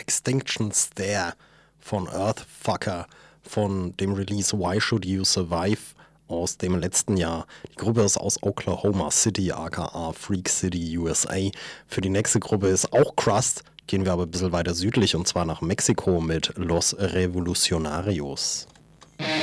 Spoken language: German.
Extinction Stare von Earthfucker von dem Release Why Should You Survive aus dem letzten Jahr. Die Gruppe ist aus Oklahoma City, aka Freak City, USA. Für die nächste Gruppe ist auch Crust, gehen wir aber ein bisschen weiter südlich und zwar nach Mexiko mit Los Revolucionarios.